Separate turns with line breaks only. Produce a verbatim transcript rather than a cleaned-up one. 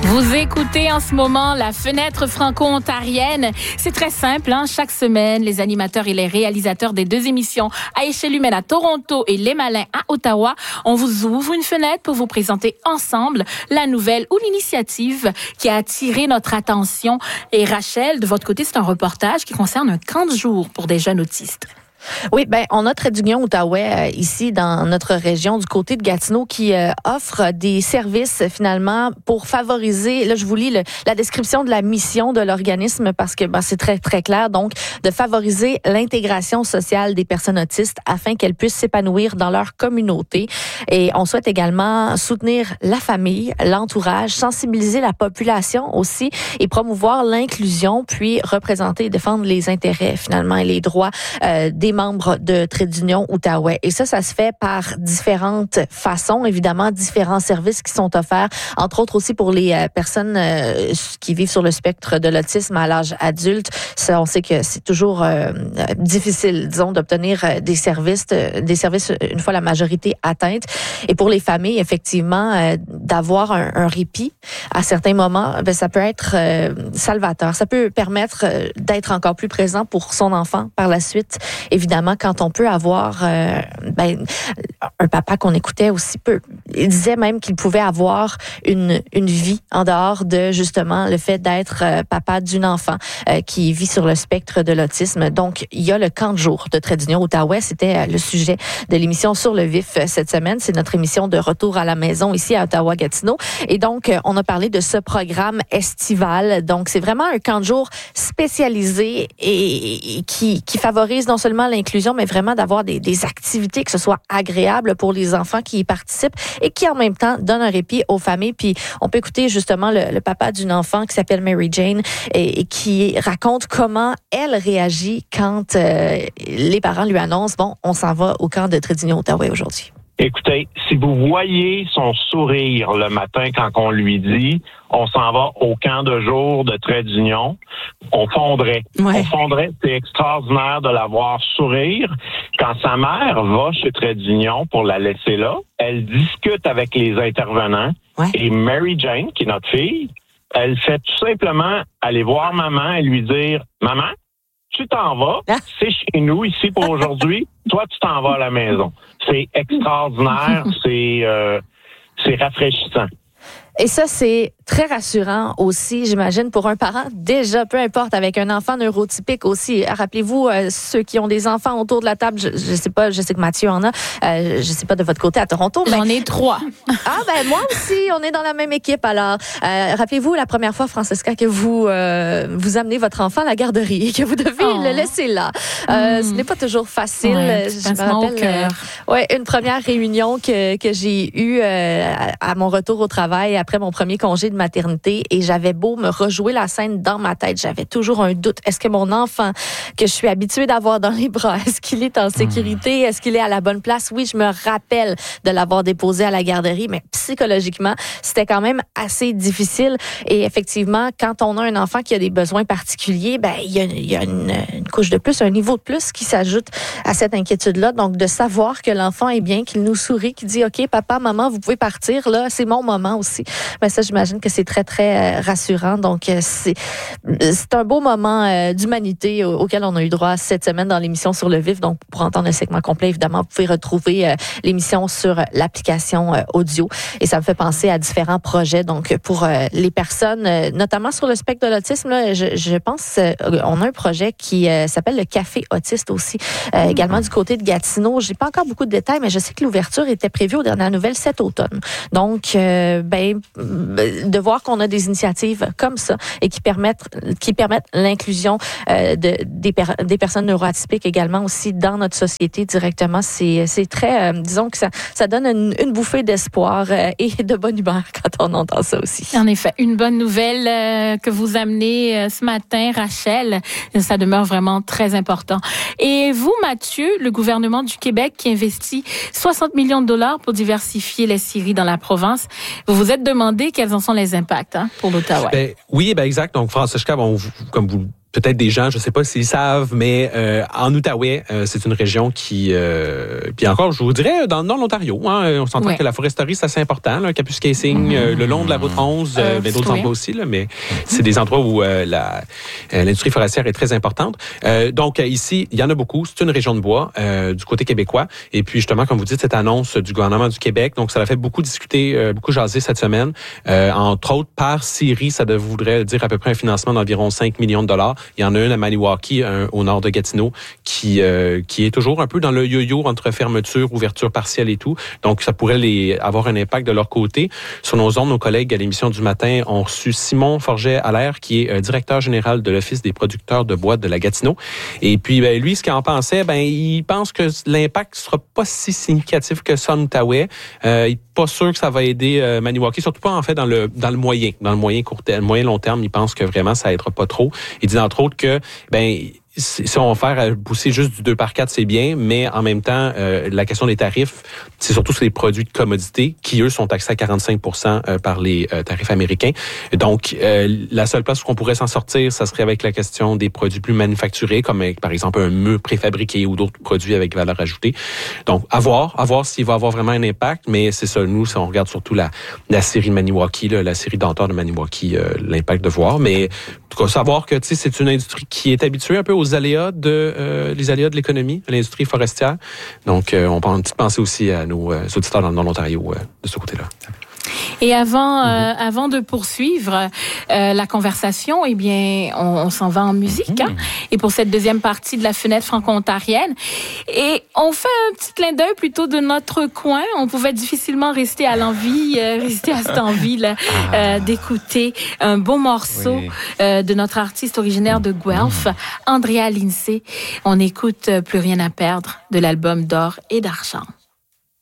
Vous écoutez en ce moment la fenêtre franco-ontarienne. C'est très simple, hein? Chaque semaine, les animateurs et les réalisateurs des deux émissions à échelle humaine à Toronto et Les Malins à Ottawa, on vous ouvre une fenêtre pour vous présenter ensemble la nouvelle ou l'initiative qui a attiré notre attention. Et Rachel, de votre côté, c'est un reportage qui concerne un camp de jour pour des jeunes autistes.
Oui, ben on a Trait d'Union Outaouais euh, ici dans notre région du côté de Gatineau qui euh, offre des services finalement pour favoriser, là je vous lis le, la description de la mission de l'organisme parce que ben, c'est très très clair, donc de favoriser l'intégration sociale des personnes autistes afin qu'elles puissent s'épanouir dans leur communauté. Et on souhaite également soutenir la famille, l'entourage, sensibiliser la population aussi et promouvoir l'inclusion, puis représenter et défendre les intérêts finalement et les droits euh, des membres de Trait d'Union Outaouais. Et ça, ça se fait par différentes façons, évidemment, différents services qui sont offerts, entre autres aussi pour les euh, personnes euh, qui vivent sur le spectre de l'autisme à l'âge adulte. Ça, on sait que c'est toujours euh, difficile, disons, d'obtenir euh, des services, euh, des services une fois la majorité atteinte. Et pour les familles, effectivement, euh, d'avoir un, un répit à certains moments, ben, ça peut être euh, salvateur. Ça peut permettre euh, d'être encore plus présent pour son enfant par la suite. Évidemment, quand on peut avoir euh, ben, un papa qu'on écoutait aussi peu, il disait même qu'il pouvait avoir une une vie en dehors de justement le fait d'être euh, papa d'une enfant euh, qui vit sur le spectre de l'autisme. Donc, il y a le camp de jour de Trait d'Union Outaouais. C'était euh, le sujet de l'émission Sur le vif euh, cette semaine. C'est notre émission de retour à la maison ici à Ottawa-Gatineau. Et donc, euh, on a parlé de ce programme estival. Donc, c'est vraiment un camp de jour spécialisé et, et qui, qui favorise non seulement l'inclusion, mais vraiment d'avoir des, des activités que ce soit agréable pour les enfants qui y participent et qui en même temps donnent un répit aux familles. Puis on peut écouter justement le, le papa d'une enfant qui s'appelle Mary Jane et, et qui raconte comment elle réagit quand euh, les parents lui annoncent « Bon, on s'en va au camp de Trait d'Union Outaouais aujourd'hui ».
Écoutez, si vous voyez son sourire le matin quand on lui dit « on s'en va au camp de jour de Trait d'Union », on fondrait. Ouais. On fondrait. C'est extraordinaire de la voir sourire. Quand sa mère va chez Trait d'Union pour la laisser là, elle discute avec les intervenants. Ouais. Et Mary Jane, qui est notre fille, elle fait tout simplement aller voir maman et lui dire « Maman, tu t'en vas, ah. c'est chez nous ici pour aujourd'hui, toi tu t'en vas à la maison. » C'est extraordinaire, c'est euh, c'est rafraîchissant.
Et ça, c'est très rassurant aussi, j'imagine, pour un parent. Déjà, peu importe, avec un enfant neurotypique aussi. Rappelez-vous, euh, ceux qui ont des enfants autour de la table, je, je sais pas, je sais que Mathieu en a, euh, je sais pas de votre côté à Toronto.
J'en ai trois.
Ah ben moi aussi, on est dans la même équipe. Alors, euh, rappelez-vous la première fois, Francesca, que vous euh, vous amenez votre enfant à la garderie et que vous devez oh. le laisser là. Euh, mmh. Ce n'est pas toujours facile.
Ouais, je me rappelle, euh,
ouais, une première réunion que que j'ai eue euh, à, à mon retour au travail après mon premier congé de maternité et j'avais beau me rejouer la scène dans ma tête, j'avais toujours un doute. Est-ce que mon enfant que je suis habituée d'avoir dans les bras, est-ce qu'il est en sécurité? Est-ce qu'il est à la bonne place? Oui, je me rappelle de l'avoir déposé à la garderie, mais psychologiquement, c'était quand même assez difficile. Et effectivement, quand on a un enfant qui a des besoins particuliers, ben il y a, il y a une, une couche de plus, un niveau de plus qui s'ajoute à cette inquiétude-là. Donc, de savoir que l'enfant est bien, qu'il nous sourit, qu'il dit « OK, papa, maman, vous pouvez partir, là, c'est mon moment aussi. » Ben ça, j'imagine que c'est très, très euh, rassurant. Donc, euh, c'est, c'est un beau moment euh, d'humanité au, auquel on a eu droit cette semaine dans l'émission Sur le vif. Donc, pour entendre le segment complet, évidemment, vous pouvez retrouver euh, l'émission sur l'application euh, audio. Et ça me fait penser à différents projets. Donc, pour euh, les personnes, euh, notamment sur le spectre de l'autisme, là, je, je pense, euh, on a un projet qui euh, s'appelle le Café Autiste aussi, euh, mmh. également du côté de Gatineau. J'ai pas encore beaucoup de détails, mais je sais que l'ouverture était prévue aux dernières nouvelles cet automne. Donc, euh, ben, de voir qu'on a des initiatives comme ça et qui permettent qui permettent l'inclusion euh, de des, per, des personnes neuroatypiques également aussi dans notre société directement, c'est c'est très euh, disons que ça ça donne une, une bouffée d'espoir euh, et de bonne humeur quand on entend ça aussi.
En effet, une bonne nouvelle euh, que vous amenez euh, ce matin, Rachel, ça demeure vraiment très important. Et vous, Mathieu, le gouvernement du Québec qui investit soixante millions de dollars pour diversifier les scieries dans la province, vous vous êtes demandé quels en sont les impacts hein, pour l'Outaouais.
Ben, oui, ben exact. Donc, Francesca, bon, vous, comme vous peut-être des gens, je ne sais pas s'ils savent, mais euh, en Outaouais, euh, c'est une région qui, euh, puis encore, je vous dirais, dans, dans l'Ontario, hein, on s'entend ouais. que la foresterie, c'est assez important, là, Kapuskasing, mmh. euh, le long de la route onze, euh, euh, ben, d'autres endroits aussi, là, mais mmh. c'est des endroits où euh, la, euh, l'industrie forestière est très importante. Euh, donc ici, il y en a beaucoup. C'est une région de bois euh, du côté québécois. Et puis justement, comme vous dites, cette annonce du gouvernement du Québec, donc ça a fait beaucoup discuter, euh, beaucoup jaser cette semaine. Euh, entre autres, par série, ça voudrait dire à peu près un financement d'environ cinq millions de dollars. Il y en a une à Maniwaki, un au nord de Gatineau, qui euh, qui est toujours un peu dans le yo-yo entre fermeture, ouverture partielle et tout. Donc, ça pourrait les avoir un impact de leur côté. Sur nos ondes, nos collègues à l'émission du matin ont reçu Simon Forget-Allaire, qui est euh, directeur général de l'Office des producteurs de bois de la Gatineau. Et puis, ben, lui, ce qu'il en pensait, ben, il pense que l'impact sera pas si significatif que ça en Outaouais. Euh, il n'est pas sûr que ça va aider euh, Maniwaki, surtout pas en fait dans le dans le moyen, dans le moyen court terme, moyen long terme. Il pense que vraiment ça aidera pas trop. Il dit entre autres que ben si on va faire pousser juste du deux par quatre, c'est bien, mais en même temps, euh, la question des tarifs, c'est surtout sur les produits de commodité qui, eux, sont taxés à quarante-cinq pour cent par les euh, tarifs américains. Donc, euh, la seule place où on pourrait s'en sortir, ça serait avec la question des produits plus manufacturés, comme par exemple un mur préfabriqué ou d'autres produits avec valeur ajoutée. Donc, à voir, à voir s'il va avoir vraiment un impact, mais c'est ça, nous, si on regarde surtout la, la série Maniwaki, là, la série dentaire de Maniwaki, euh, l'impact de voir, mais en tout cas, savoir que, tu sais, c'est une industrie qui est habituée un peu aux aléas de euh, les aléas de l'économie, de l'industrie forestière. Donc, euh, on peut une petite pensée aussi à nos euh, auditeurs dans, dans l'Ontario euh, de ce côté-là.
Et avant, euh, avant de poursuivre euh, la conversation, eh bien, on, on s'en va en musique. Hein? Et pour cette deuxième partie de la fenêtre franco-ontarienne, et on fait un petit clin d'œil plutôt de notre coin. On pouvait difficilement rester à l'envie, euh, rester à cette envie là, euh, d'écouter un beau morceau oui. euh, de notre artiste originaire de Guelph, Andrea Lindsay. On écoute euh, Plus rien à perdre de l'album d'or et d'argent.